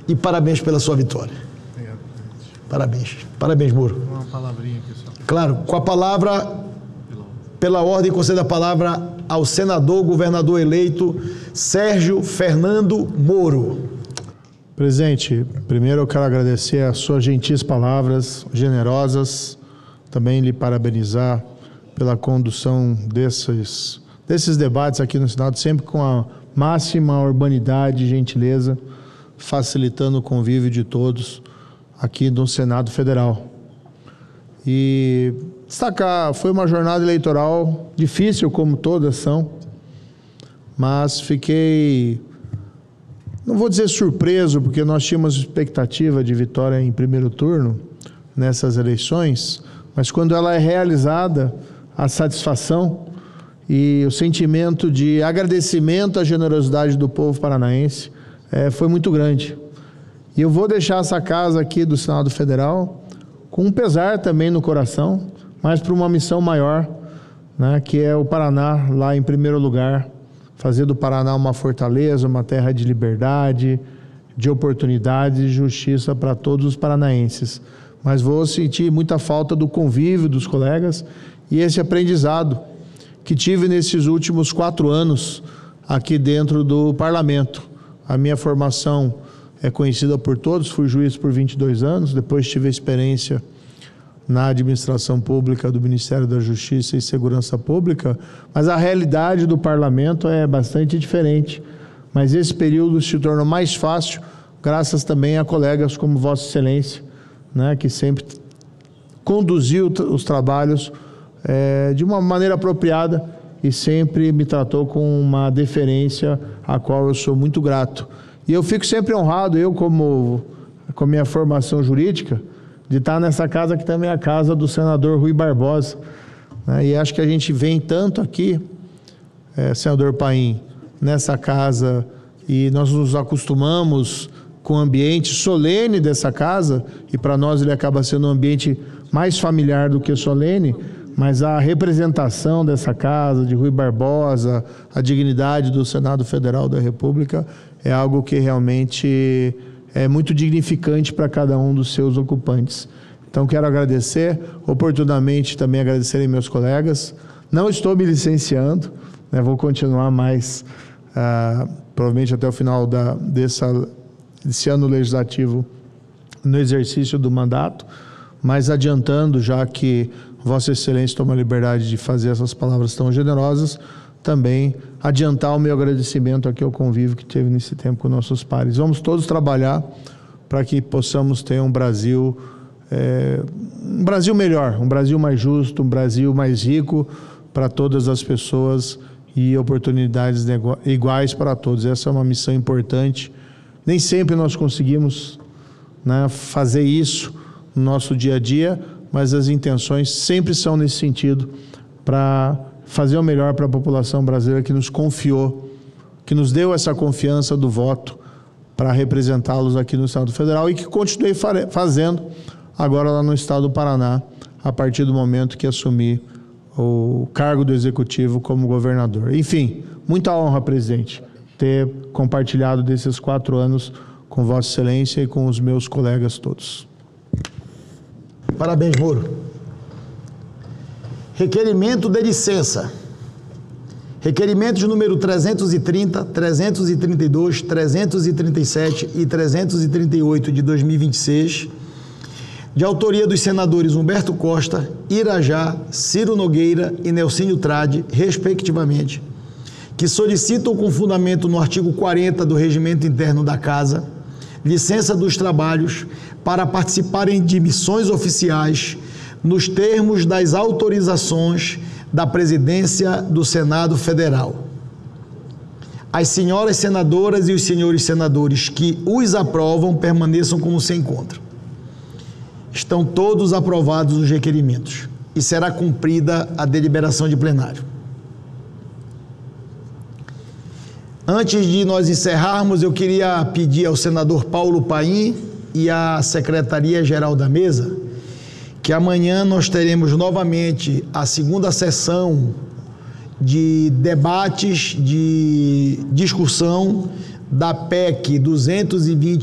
e parabéns pela sua vitória. Parabéns. Parabéns, Moro. Uma palavrinha aqui só. Claro, com a palavra, pela ordem, conceda a palavra ao senador, governador eleito, Sérgio Fernando Moro. Presidente, primeiro eu quero agradecer as suas gentis palavras, generosas, também lhe parabenizar pela condução desses debates aqui no Senado, sempre com a máxima urbanidade e gentileza, facilitando o convívio de todos aqui no Senado Federal. E destacar, foi uma jornada eleitoral difícil, como todas são, mas fiquei, não vou dizer surpreso, porque nós tínhamos expectativa de vitória em primeiro turno nessas eleições, mas quando ela é realizada, a satisfação e o sentimento de agradecimento à generosidade do povo paranaense foi muito grande. E eu vou deixar essa casa aqui do Senado Federal com um pesar também no coração, mas para uma missão maior, né, que é o Paraná lá em primeiro lugar, fazer do Paraná uma fortaleza, uma terra de liberdade, de oportunidade e justiça para todos os paranaenses. Mas vou sentir muita falta do convívio dos colegas e esse aprendizado que tive nesses últimos 4 anos aqui dentro do Parlamento. A minha formação é conhecida por todos, fui juiz por 22 anos, depois tive a experiência na administração pública do Ministério da Justiça e Segurança Pública, mas a realidade do Parlamento é bastante diferente. Mas esse período se tornou mais fácil, graças também a colegas como Vossa Excelência, né, que sempre conduziu os trabalhos de uma maneira apropriada e sempre me tratou com uma deferência a qual eu sou muito grato. E eu fico sempre honrado, eu com minha formação jurídica, de estar nessa casa que também é a casa do senador Rui Barbosa, né? E acho que a gente vem tanto aqui, senador Paim, nessa casa, e nós nos acostumamos com o ambiente solene dessa casa, e para nós ele acaba sendo um ambiente mais familiar do que solene, mas a representação dessa casa, de Rui Barbosa, a dignidade do Senado Federal da República, é algo que realmente é muito dignificante para cada um dos seus ocupantes. Então, quero agradecer, oportunamente também agradecer a meus colegas. Não estou me licenciando, né, vou continuar mais, provavelmente até o final desse ano legislativo, no exercício do mandato, mas adiantando, já que Vossa Excelência toma a liberdade de fazer essas palavras tão generosas, também adiantar o meu agradecimento aqui ao convívio que teve nesse tempo com nossos pares. Vamos todos trabalhar para que possamos ter um Brasil melhor, um Brasil mais justo, um Brasil mais rico para todas as pessoas e oportunidades iguais para todos. Essa é uma missão importante. Nem sempre nós conseguimos, né, fazer isso no nosso dia a dia, mas as intenções sempre são nesse sentido, para fazer o melhor para a população brasileira que nos confiou, que nos deu essa confiança do voto para representá-los aqui no Estado Federal e que continuei fazendo agora lá no Estado do Paraná, a partir do momento que assumi o cargo do Executivo como governador. Enfim, muita honra, presidente, ter compartilhado desses 4 anos com Vossa Excelência e com os meus colegas todos. Parabéns, Moro. Requerimento de licença. Requerimentos número 330, 332, 337 e 338 de 2026, de autoria dos senadores Humberto Costa, Irajá, Ciro Nogueira e Nelsinho Trade, respectivamente, que solicitam com fundamento no artigo 40 do Regimento Interno da Casa, licença dos trabalhos para participarem de missões oficiais nos termos das autorizações da Presidência do Senado Federal. As senhoras senadoras e os senhores senadores que os aprovam permaneçam como se encontram. Estão todos aprovados os requerimentos e será cumprida a deliberação de plenário. Antes de nós encerrarmos, eu queria pedir ao senador Paulo Paim e à Secretaria-Geral da Mesa que amanhã nós teremos novamente a segunda sessão de debates, de discussão da PEC 220